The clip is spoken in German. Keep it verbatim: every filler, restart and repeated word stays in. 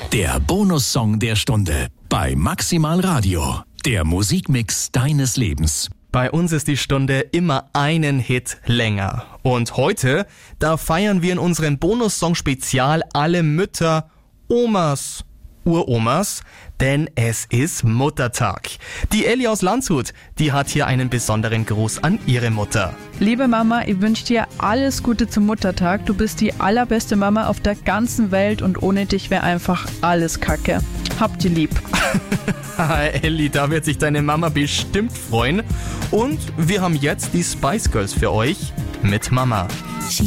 Der Bonussong der Stunde bei Maximal Radio. Der Musikmix deines Lebens. Bei uns ist die Stunde immer einen Hit länger. Und heute, da feiern wir in unserem Bonussong-Spezial alle Mütter, Omas, Uromas, denn es ist Muttertag. Die Elli aus Landshut, die hat hier einen besonderen Gruß an ihre Mutter. Liebe Mama, ich wünsche dir alles Gute zum Muttertag. Du bist die allerbeste Mama auf der ganzen Welt und ohne dich wäre einfach alles Kacke. Hab dich lieb. Elli, da wird sich deine Mama bestimmt freuen. Und wir haben jetzt die Spice Girls für euch mit Mama.